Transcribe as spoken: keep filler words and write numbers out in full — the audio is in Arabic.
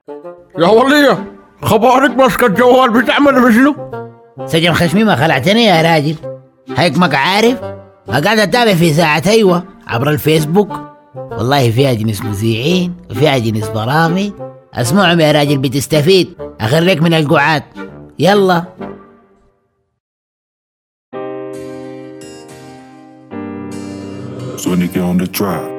يا ولية خبرك ماسكة الجوال بتعمل بشنو؟ سجن خشمي ما خلعتني يا راجل، هيك ما عارف. قاعد اتابع في ساعة ايوه عبر الفيسبوك، والله فيها جنس مذيعين وفيها جنس برامج. اسمعهم يا راجل بتستفيد، اخريك من القعاد. يلا So when you get on the drive